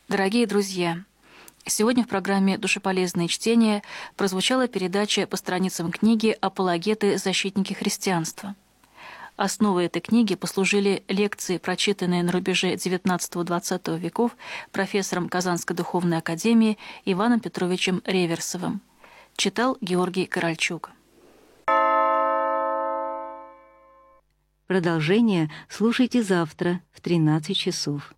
Дорогие друзья, сегодня в программе «Душеполезное чтение» прозвучала передача по страницам книги «Апологеты. Защитники христианства». Основой этой книги послужили лекции, прочитанные на рубеже XIX-XX веков профессором Казанской духовной академии Иваном Петровичем Реверсовым. Читал Георгий Корольчук. Продолжение слушайте завтра в 13 часов.